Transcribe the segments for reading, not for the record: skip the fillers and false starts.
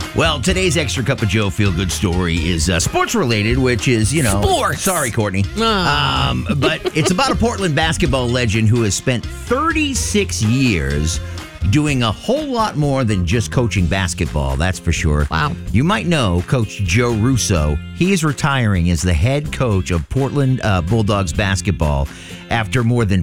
Well, today's Extra Cup of Joe feel-good story is sports-related, which is, Sports. Sorry, Courtney. But it's about a Portland basketball legend who has spent 36 years doing a whole lot more than just coaching basketball, that's for sure. Wow. You might know Coach Joe Russo. He is retiring as the head coach of Portland Bulldogs basketball after more than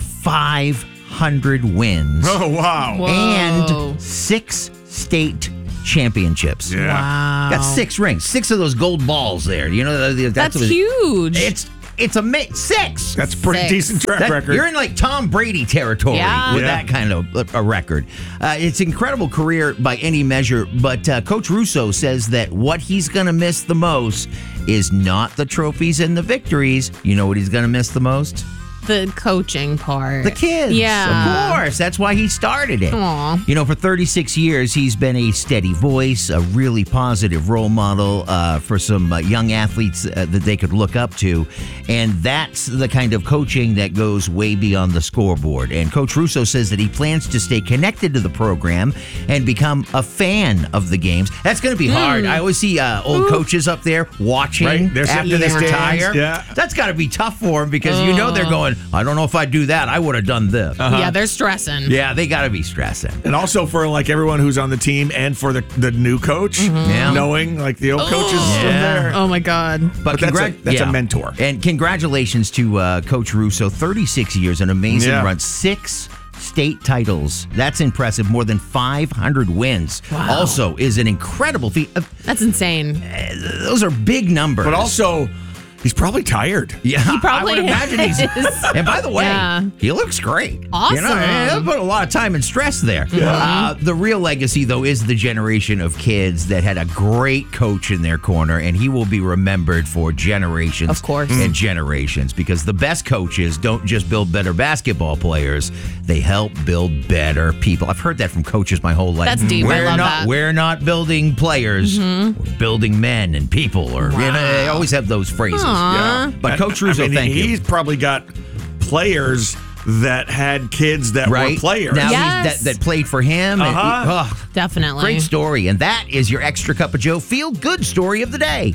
500 wins. Oh, wow. Whoa. And 6 state championships. Yeah. Wow. Got 6 rings, 6 of those gold balls there. That's huge. It's amazing. 6. That's a pretty 6. decent track record. You're in like Tom Brady territory Yeah. with Yeah. that kind of a record. It's an incredible career by any measure, but Coach Russo says that what he's going to miss the most is not the trophies and the victories. You know what he's going to miss the most? The coaching part. The kids. Yeah. Of course. That's why he started it. Aw. For 36 years, he's been a steady voice, a really positive role model for some young athletes that they could look up to. And that's the kind of coaching that goes way beyond the scoreboard. And Coach Russo says that he plans to stay connected to the program and become a fan of the games. That's going to be hard. I always see old coaches up there watching Right. They're sitting after in they the stands. retire. Yeah. That's got to be tough for them because they're going, I don't know if I'd do that. I would have done this. Yeah, they're stressing. Yeah, they got to be stressing. And also for like everyone who's on the team and for the new coach, Yeah. knowing like the old coaches from there. Oh, my God. But that's a mentor. And congratulations to Coach Russo. 36 years, an amazing Yeah. run. 6 state titles. That's impressive. More than 500 wins. Wow. Also is an incredible feat. That's insane. Those are big numbers. But also, he's probably tired. Yeah, He probably I would imagine he's. is. And by the way, Yeah. he looks great. Awesome. He put a lot of time and stress there. The real legacy, though, is the generation of kids that had a great coach in their corner, and he will be remembered for generations, Of course. and generations, because the best coaches don't just build better basketball players; they help build better people. I've heard that from coaches my whole life. That's deep. I love that. We're not building players; we're building men and people. Or they always have those phrases. Yeah. But Coach Russo, thank you. He's probably got players that had kids that were players. Now Yes. that played for him. And Definitely. great story. And that is your Extra Cup of Joe feel-good story of the day.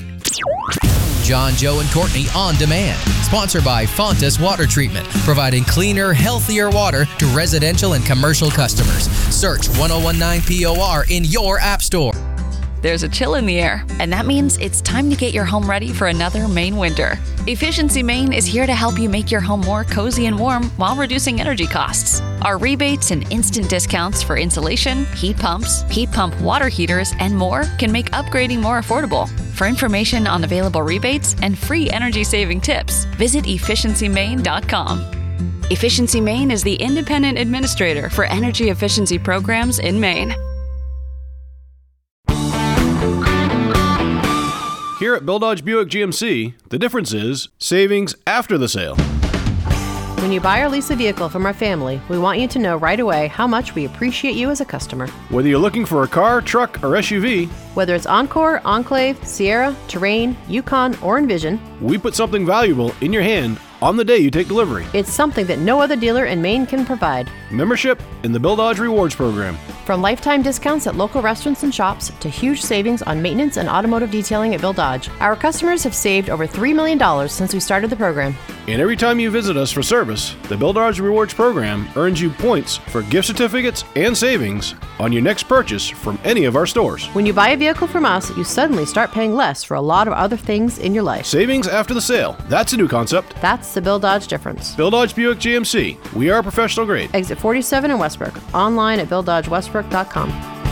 John, Joe, and Courtney on demand. Sponsored by Fontas Water Treatment, providing cleaner, healthier water to residential and commercial customers. Search 1019 POR in your app store. There's a chill in the air, and that means it's time to get your home ready for another Maine winter. Efficiency Maine is here to help you make your home more cozy and warm while reducing energy costs. Our rebates and instant discounts for insulation, heat pumps, heat pump water heaters, and more can make upgrading more affordable. For information on available rebates and free energy-saving tips, visit efficiencymaine.com. Efficiency Maine is the independent administrator for energy efficiency programs in Maine. Here at Bill Dodge Buick GMC, the difference is savings after the sale. When you buy or lease a vehicle from our family, we want you to know right away how much we appreciate you as a customer. Whether you're looking for a car, truck, or SUV, Whether it's Encore, Enclave, Sierra, Terrain, Yukon, or Envision, we put something valuable in your hand on the day you take delivery. it's something that no other dealer in Maine can provide. Membership in the Bill Dodge Rewards Program. From lifetime discounts at local restaurants and shops to huge savings on maintenance and automotive detailing at Bill Dodge, our customers have saved over $3 million since we started the program. And every time you visit us for service, the Bill Dodge Rewards Program earns you points for gift certificates and savings on your next purchase from any of our stores. When you buy a vehicle from us, you suddenly start paying less for a lot of other things in your life. Savings after the sale. That's a new concept. That's the Bill Dodge difference. Bill Dodge Buick GMC. We are professional grade. Exit 47 in Westbrook. Online at BillDodgeWestbrook.com.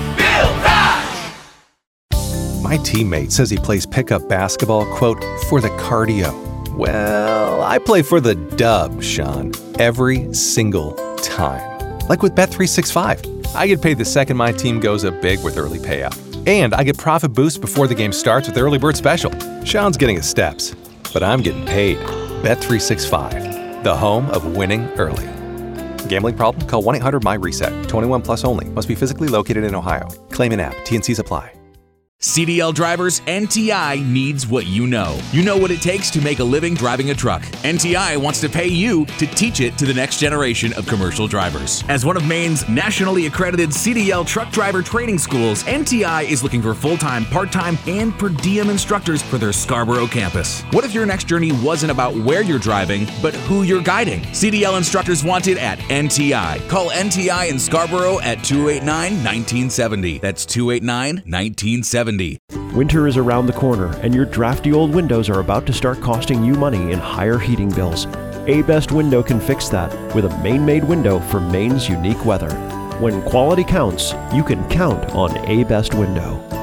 My teammate says he plays pickup basketball, quote, for the cardio. Well, I play for the dub, Sean, every single time. Like with Bet365. I get paid the second my team goes up big with early payout. And I get profit boosts before the game starts with Early Bird Special. Sean's getting his steps, but I'm getting paid. Bet365, the home of winning early. Gambling problem? Call 1-800-MY-RESET. 21 plus only. Must be physically located in Ohio. Claim in app. T&Cs apply. CDL drivers, NTI needs what you know. You know what it takes to make a living driving a truck. NTI wants to pay you to teach it to the next generation of commercial drivers. As one of Maine's nationally accredited CDL truck driver training schools, NTI is looking for full-time, part-time, and per diem instructors for their Scarborough campus. What if your next journey wasn't about where you're driving, but who you're guiding? CDL instructors wanted at NTI. Call NTI in Scarborough at 289-1970. That's 289-1970. Winter is around the corner, and your drafty old windows are about to start costing you money in higher heating bills. A-Best Window can fix that with a Maine-made window for Maine's unique weather. When quality counts, you can count on A-Best Window.